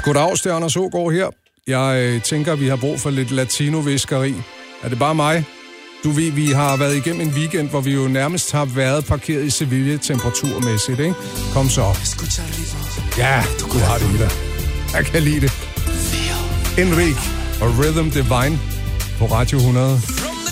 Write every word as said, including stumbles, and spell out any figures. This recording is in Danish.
Goddag, Stjerner Søgaard her. Jeg øh, tænker, vi har brug for lidt latino-viskeri. Er det bare mig? Du ved, vi har været igennem en weekend, hvor vi jo nærmest har været parkeret i Sevilla temperaturmæssigt, ikke? Kom så. Ja, du har det i dig. Jeg kan lide det. Enrique og Rhythm Divine på Radio hundrede.